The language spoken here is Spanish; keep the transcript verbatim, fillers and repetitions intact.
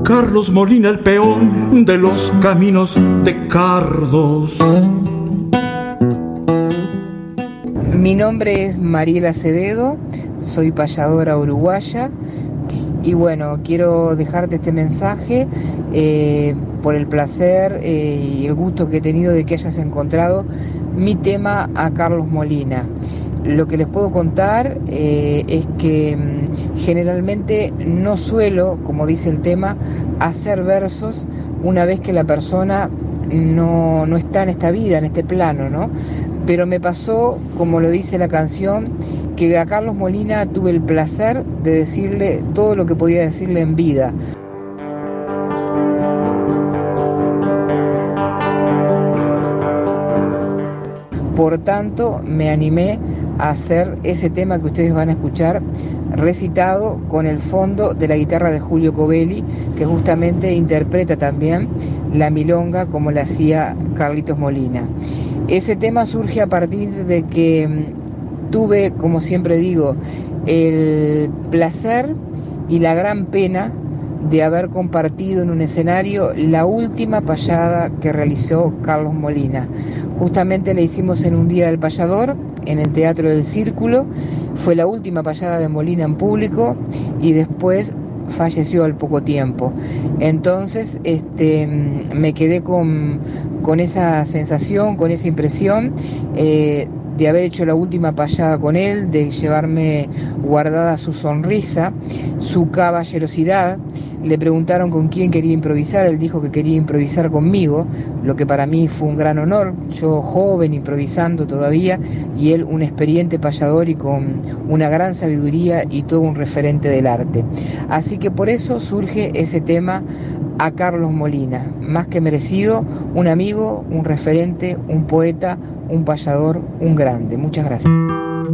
Carlos Molina, el peón de los caminos de Cardos. Mi nombre es Mariela Acevedo, soy payadora uruguaya y bueno, quiero dejarte este mensaje eh, por el placer eh, y el gusto que he tenido de que hayas encontrado mi tema a Carlos Molina. Lo que les puedo contar eh, es que mm, generalmente no suelo, como dice el tema, hacer versos una vez que la persona no, no está en esta vida, en este plano, ¿no? Pero me pasó, como lo dice la canción, que a Carlos Molina tuve el placer de decirle todo lo que podía decirle en vida. Por tanto, me animé a hacer ese tema que ustedes van a escuchar recitado con el fondo de la guitarra de Julio Covelli, que justamente interpreta también la milonga como la hacía Carlitos Molina. Ese tema surge a partir de que tuve, como siempre digo, el placer y la gran pena de haber compartido en un escenario la última payada que realizó Carlos Molina. Justamente la hicimos en un día del payador, en el Teatro del Círculo. Fue la última payada de Molina en público y después falleció al poco tiempo. Entonces este, me quedé con, con esa sensación, con esa impresión eh, de haber hecho la última payada con él, de llevarme guardada su sonrisa, su caballerosidad. Le preguntaron con quién quería improvisar, él dijo que quería improvisar conmigo, lo que para mí fue un gran honor, yo joven improvisando todavía y él un experiente payador y con una gran sabiduría y todo un referente del arte. Así que por eso surge ese tema a Carlos Molina, más que merecido, un amigo, un referente, un poeta, un payador, un grande. Muchas gracias.